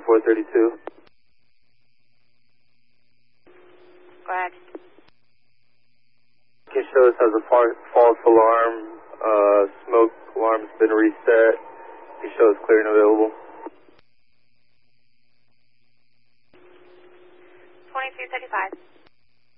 2432. Go ahead. Can show us has a false alarm. Smoke alarm's been reset. Can show us clear and available. 2335.